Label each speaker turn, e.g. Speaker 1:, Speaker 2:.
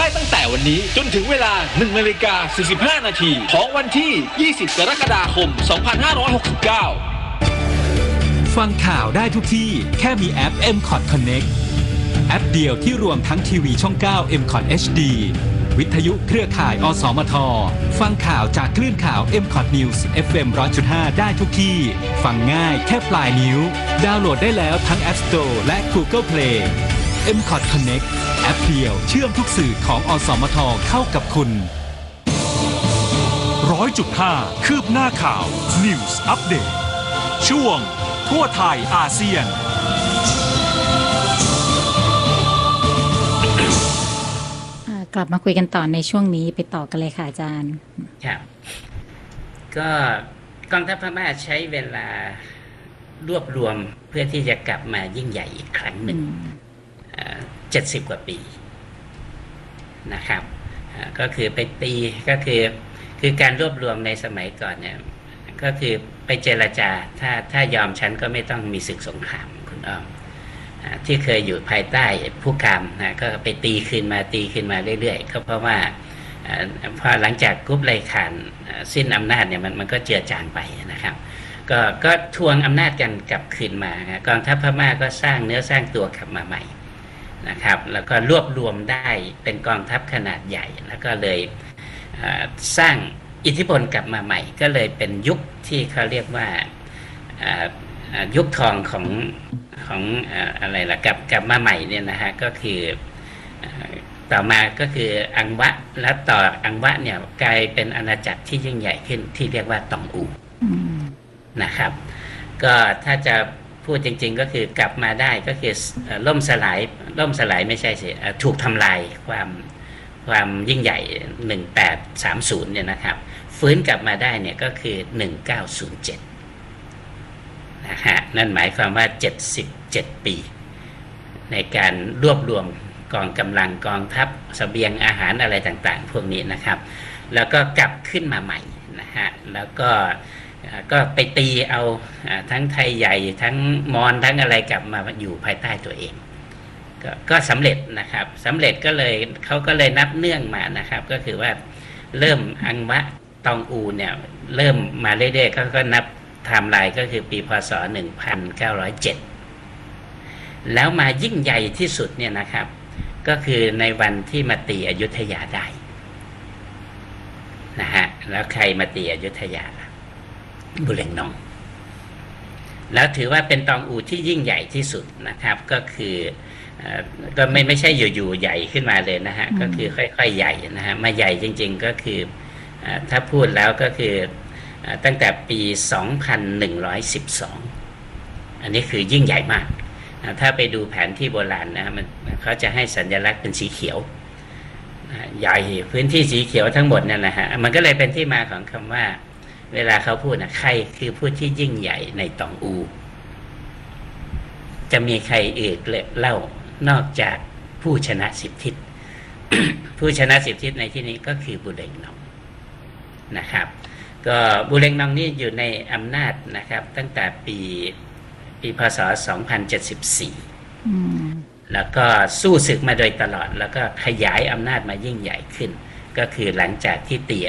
Speaker 1: ได้ตั้งแต่วันนี้จนถึงเวลา 1:45 นาทีของวันที่ 20 กรกฎาคม 2569
Speaker 2: ฟังข่าวได้ทุกที่แค่มีแอป MCOT Connect แอปเดียวที่รวมทั้งทีวีช่อง 9 MCOT HD วิทยุเครือข่ายอสมทฟังข่าวจากคลื่นข่าว MCOT News FM 100.5 ได้ทุกที่ฟังง่ายแค่ปลายนิ้วดาวน์โหลดได้แล้วทั้ง App Store และ Google Play MCOT Connect แอปเดียวเชื่อมทุกสื่อของอสมทเข้ากับคุณ
Speaker 3: 100.5 คืบหน้าข่าว News Update ช่วงทั่วไทยอาเซียน
Speaker 4: กลับมาคุยกันต่อในช่วงนี้ไปต่อกันเลยค่ะอาจารย์
Speaker 5: ครับก็กองทัพพม่าใช้เวลารวบรวมเพื่อที่จะกลับมายิ่งใหญ่อีกครั้งหนึ่ง70 กว่าปีนะครับก็คือไปตีก็คือการรวบรวมในสมัยก่อนเนี่ยก็คือไปเจรจาถ้ายอมฉันก็ไม่ต้องมีศึกสงครามคุณอ้อมที่เคยอยู่ภายใต้ผู้กามนะก็ไปตีขึ้นมาเรื่อยๆก็เพราะว่าพอหลังจากกรุ๊ปไลข่านสิ้นอำนาจเนี่ยมันก็เจือจางไปนะครับก็ทวงอำนาจกันกลับคืนมากองทัพพม่าก็สร้างเนื้อสร้างตัวกลับมาใหม่นะครับแล้วก็รวบรวมได้เป็นกองทัพขนาดใหญ่แล้วก็เลยสร้างอิทธิพลกลับมาใหม่ก็เลยเป็นยุคที่เขาเรียกว่ายุคทองของอะไรล่ะกลับมาใหม่เนี่ยนะฮะก็คือต่อมาก็คืออังวะและต่ออังวะเนี่ยกลายเป็นอาณาจักรที่ยิ่งใหญ่ขึ้นที่เรียกว่าตองอูนะครับก็ถ้าจะพูดจริงๆก็คือกลับมาได้ก็คือล่มสลายไม่ใช่สิถูกทำลายความยิ่งใหญ่1830เนี่ยนะครับฟื้นกลับมาได้เนี่ยก็คือ1907นะฮะนั่นหมายความว่า77 ปีในการรวบรวมกองกำลังกองทัพเสบียงอาหารอะไรต่างๆพวกนี้นะครับแล้วก็กลับขึ้นมาใหม่นะฮะแล้วก็ไปตีเอาทั้งไทยใหญ่ทั้งมอญทั้งอะไรกลับมาอยู่ภายใต้ตัวเองก็สำเร็จนะครับสำเร็จก็เลยเขาก็เลยนับเนื่องมานะครับก็คือว่าเริ่มอังวะตองอูเนี่ยเริ่มมาเรื่อยๆก็นับไทม์ไลน์ก็คือปีพ.ศ. 1907แล้วมายิ่งใหญ่ที่สุดเนี่ยนะครับก็คือในวันที่มาตีอยุธยาได้นะฮะแล้วใครมาตีอยุธยาบุเรงนองแล้วถือว่าเป็นตองอูที่ยิ่งใหญ่ที่สุดนะครับก็คือก็ไม่ใช่อยู่ๆใหญ่ขึ้นมาเลยนะฮะก็คือค่อยๆใหญ่นะฮะมาใหญ่จริงๆก็คือถ้าพูดแล้วก็คือตั้งแต่ปี 2112 อันนี้คือยิ่งใหญ่มากถ้าไปดูแผนที่โบราณนะมันเขาจะให้สัญลักษณ์เป็นสีเขียวใหญ่พื้นที่สีเขียวทั้งหมดนั่นนะฮะมันก็เลยเป็นที่มาของคำว่าเวลาเขาพูดนะใครคือผู้ที่ยิ่งใหญ่ในตองอูจะมีใครอื่นเล่านอกจากผู้ชนะ10 ทิศ ผู้ชนะ10 ทิศในที่นี้ก็คือบุเรงนองนะครับก็บุเรงนองนี่อยู่ในอำนาจนะครับตั้งแต่ปีพ.ศ. 2074แล้วก็สู้ศึกมาโดยตลอดแล้วก็ขยายอำนาจมายิ่งใหญ่ขึ้นก็คือหลังจากที่ตี